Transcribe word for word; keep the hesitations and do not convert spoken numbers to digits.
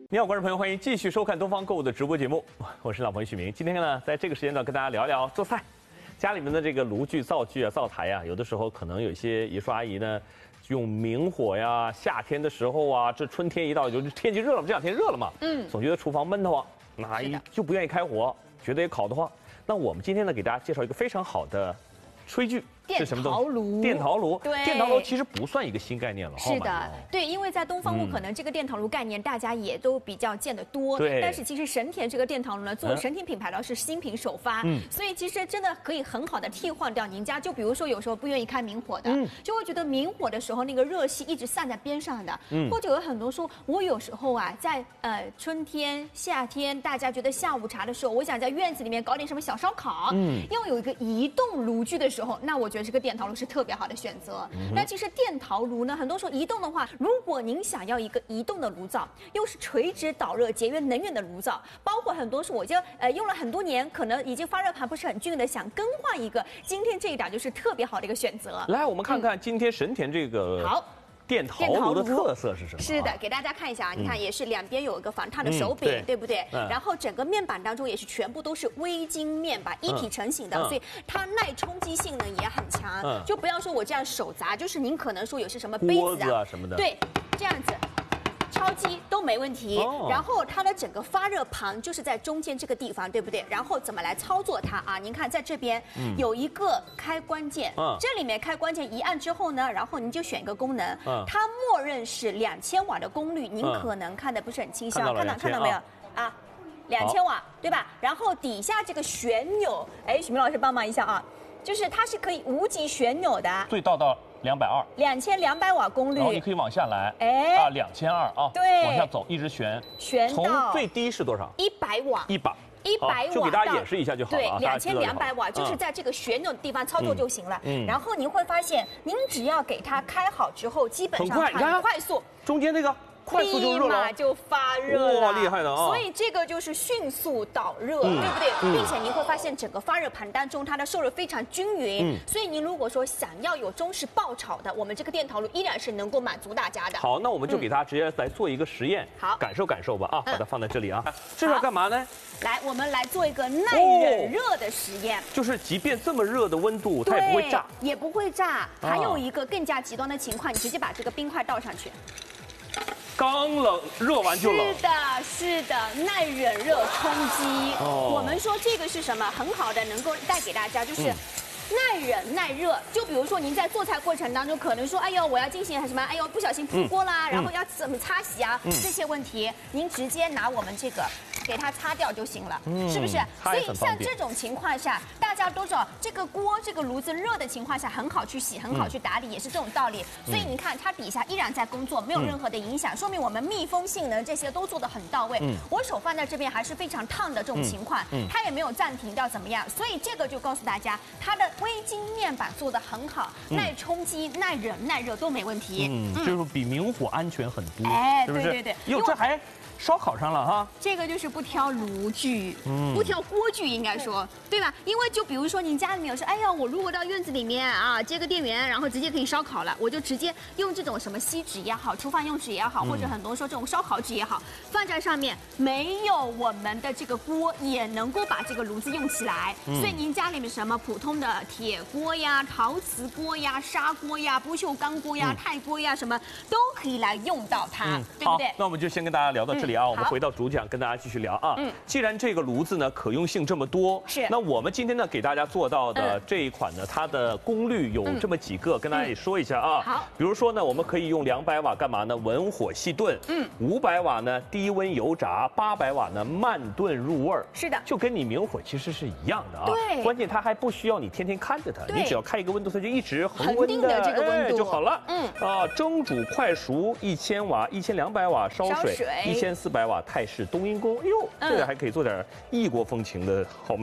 你好，观众朋友，欢迎继续收看东方购物的直播节目，我是老朋友许明。今天呢，在这个时间段跟大家聊聊做菜，家里面的这个炉具、灶具啊、灶台啊，有的时候可能有一些姨叔阿姨呢，用明火呀，夏天的时候啊，这春天一到，就是天气热了，这两天热了嘛，嗯，总觉得厨房闷得慌，那一就不愿意开火，觉得也烤得慌。那我们今天呢，给大家介绍一个非常好的炊具。是什么东西？电陶炉。 对， 电陶炉其实不算一个新概念了。 是的，对，因为在东方路可能这个电陶炉概念大家也都比较见得多。 对。 但是其实神田这个电陶炉呢，作为神田品牌呢是新品首发，嗯，所以其实真的可以很好的替换掉您家。就比如说有时候不愿意开明火的，嗯，就会觉得明火的时候那个热气一直散在边上的，嗯，或者有很多说，我有时候啊，在呃春天、夏天，大家觉得下午茶的时候，我想在院子里面搞点什么小烧烤，嗯，要有一个移动炉具的时候，那我觉得这个电陶炉是特。特别好的选择。嗯、那其实电陶炉呢，很多时候移动的话，如果您想要一个移动的炉灶，又是垂直导热、节约能源的炉灶，包括很多是我就呃用了很多年，可能已经发热盘不是很均匀的，想更换一个，今天这一档就是特别好的一个选择。 来，我们看看今天神田这个、 嗯、好。 电陶炉的特色是什么？ 是的，给大家看一下啊，你看也是两边有一个防烫的手柄，嗯、对, 对不对？嗯、然后整个面板当中也是全部都是微晶面板一体成型的，嗯、所以它耐冲击性呢也很强。嗯、就不要说我这样手砸，就是您可能说有些什么杯子啊, 啊什么的， 对，这样子。超击都没问题，哦、然后它的整个发热盘就是在中间这个地方，对不对？然后怎么来操作它啊？您看在这边、嗯、有一个开关键，嗯、这里面开关键一按之后呢，然后您就选一个功能，嗯、它默认是两千瓦的功率，您可能看的不是很清晰， 看到看到看到没有啊？两千瓦对吧？然后底下这个旋钮，哎，许明老师帮忙一下啊，就是它是可以无极旋钮的， 最大到。两百二， 两千两百瓦功率， 然后你可以往下来，哎，啊，两千二啊， 对， 往下走，一直旋， 旋从最低是多少？ 一百瓦， 一百， 一百瓦， 就给大家演示一下就好了。 对，两千两百瓦，就是在这个旋钮的地方操作就行了。嗯，然后您会发现，您只要给它开好之后，基本上很快速， 中间那个。快速就热了， 立马就发热了， 哇，厉害的啊！ 所以这个就是迅速导热，嗯、对不对？嗯、并且您会发现整个发热盘当中它的受热非常均匀，嗯、所以您如果说想要有中式爆炒的，我们这个电陶炉依然是能够满足大家的。 好，那我们就给它直接来做一个实验，好、嗯，感受感受吧啊，把它放在这里啊，这是要干嘛呢？ 来，我们来做一个耐忍热的实验， 哦、就是即便这么热的温度，它也不会炸， 也不会炸。还有一个更加极端的情况，你直接把这个冰块倒上去。 刚冷，热完就冷。 是的，是的，耐忍热冲击。哦，我们说这个是什么？很好的，能够带给大家就是。嗯耐忍耐热，就比如说您在做菜过程当中，可能说，哎呦，我要进行什么？哎呦，不小心扑锅啦，嗯、然后要怎么擦洗啊？嗯、这些问题，您直接拿我们这个给它擦掉就行了，嗯、是不是？所以像这种情况下，大家都知道，这个锅这个炉子热的情况下，很好去洗，很好去打理，嗯、也是这种道理。所以你看，它底下依然在工作，没有任何的影响，嗯、说明我们密封性能这些都做得很到位。嗯、我手放在这边还是非常烫的这种情况，嗯、它也没有暂停掉怎么样？所以这个就告诉大家，它的。微晶面板做得很好，嗯、耐冲击、耐忍、耐热都没问题。 嗯，嗯就是比明火安全很多。 哎， 是不是？ 对对对， 哟，这还烧烤上了哈。 这个就是不挑炉具，嗯、不挑锅具，应该说，对吧？因为就比如说您家里面有说，哎呀，我如果到院子里面啊，接个电源，然后直接可以烧烤了，我就直接用这种什么锡纸也好，厨房用纸也好，嗯、或者很多说这种烧烤纸也好，放在上面，没有我们的这个锅也能够把这个炉子用起来。嗯、所以您家里面什么普通的铁锅呀、陶瓷锅呀、砂锅呀、不锈钢锅呀、钛锅呀，什么都可以来用到它，嗯、对不对？ 那我们就先跟大家聊到这里啊，嗯、我们回到主讲，跟大家继续聊啊。嗯，既然这个炉子呢可用性这么多， 是， 那我们今天呢给大家做到的这一款呢，它的功率有这么几个，跟大家也说一下啊。 好， 比如说呢，我们可以用两百瓦干嘛呢？文火细炖。嗯，五百瓦呢低温油炸，八百瓦呢慢炖入味儿。 是的， 就跟你明火其实是一样的啊。 对， 关键它还不需要你天天看着它，你只要开一个温度，它就一直恒温的这个温度就好了。嗯啊，蒸煮快熟一千瓦，一千两百瓦烧水，一千四百瓦泰式冬阴功。哎呦，这个还可以做点异国风情的好。